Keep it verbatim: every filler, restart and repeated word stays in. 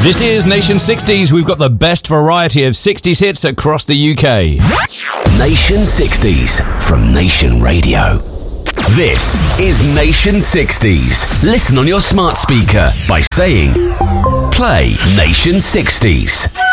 This is Nation sixties. We've got the best variety of sixties hits across the U K. Nation sixties from Nation Radio. This is Nation sixties. Listen on your smart speaker by saying, play Nation sixties.